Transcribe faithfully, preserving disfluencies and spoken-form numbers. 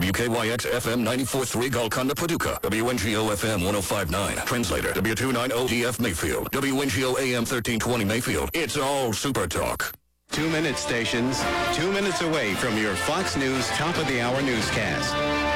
W K Y X F M ninety-four point three Golconda, Paducah. W N G O F M one oh five point nine. Translator, W two ninety D F Mayfield. W N G O A M thirteen twenty Mayfield. It's all Super Talk. Two-minute stations, two minutes away from your Fox News top-of-the-hour newscast.